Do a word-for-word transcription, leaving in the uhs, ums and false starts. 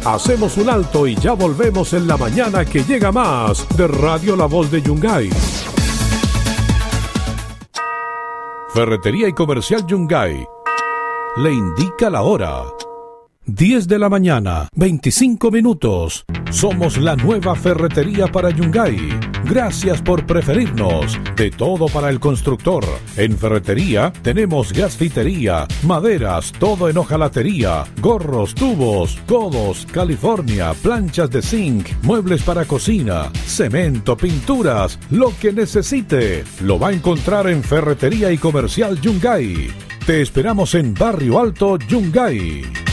Hacemos un alto y ya volvemos en la mañana que llega más de Radio La Voz de Yungay. Ferretería y Comercial Yungay le indica la hora. diez de la mañana, veinticinco minutos. Somos la nueva ferretería para Yungay. Gracias por preferirnos. De todo para el constructor. En ferretería tenemos gasfitería, maderas, todo en hojalatería, gorros, tubos, codos, California, planchas de zinc, muebles para cocina, cemento, pinturas, lo que necesite. Lo va a encontrar en Ferretería y Comercial Yungay. Te esperamos en Barrio Alto, Yungay.